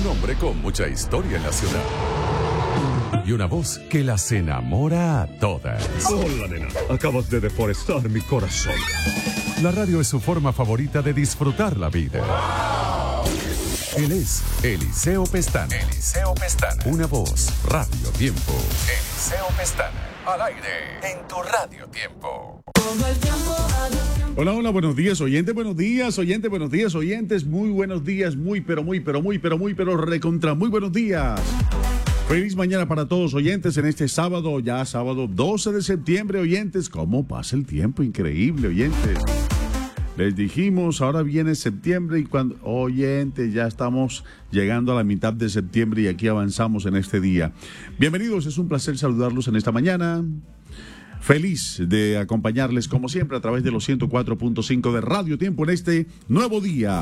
hombre con mucha historia en la ciudad. Y una voz que las enamora a todas. Hola, nena. Acabas de deforestar mi corazón. La radio es su forma favorita de disfrutar la vida. Él es Eliseo Pestana. Eliseo Pestana. Una voz, Radio Tiempo. Eliseo Pestana. Al aire, en tu Radio Tiempo. Hola, hola, buenos días, oyentes, buenos días, oyentes, muy buenos días, pero recontra, muy buenos días. Feliz mañana para todos, oyentes, en este sábado, ya sábado 12 de septiembre, oyentes. ¿Cómo pasa el tiempo? Increíble, oyentes. Les dijimos, ahora viene septiembre y cuando, oyentes, ya estamos llegando a la mitad de septiembre y aquí avanzamos en este día. Bienvenidos, es un placer saludarlos en esta mañana. Feliz de acompañarles como siempre a través de los 104.5 de Radio Tiempo en este nuevo día.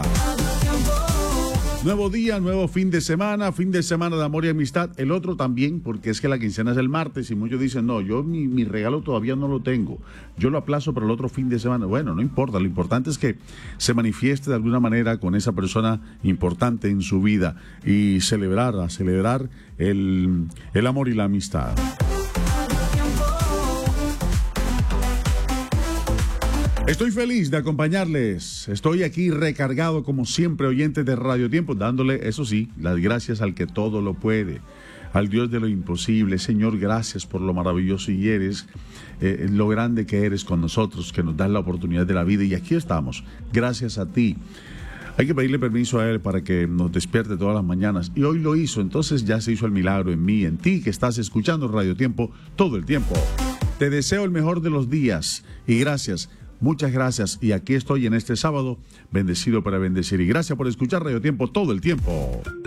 Nuevo día, nuevo fin de semana de amor y amistad. El otro también, porque es que la quincena es el martes y muchos dicen, no, yo mi regalo todavía no lo tengo. Yo lo aplazo para el otro fin de semana. Bueno, no importa, lo importante es que se manifieste de alguna manera con esa persona importante en su vida y celebrar el amor y la amistad. Estoy feliz de acompañarles. Estoy aquí recargado como siempre, oyentes de Radio Tiempo, dándole, eso sí, las gracias al que todo lo puede, al Dios de lo imposible. Señor, gracias por lo maravilloso y eres, lo grande que eres con nosotros, que nos das la oportunidad de la vida y aquí estamos, gracias a ti. Hay que pedirle permiso a Él para que nos despierte todas las mañanas y hoy lo hizo, entonces ya se hizo el milagro en mí, en ti que estás escuchando Radio Tiempo todo el tiempo. Te deseo el mejor de los días y gracias. Muchas gracias y aquí estoy en este sábado, bendecido para bendecir y gracias por escuchar Radio Tiempo todo el tiempo.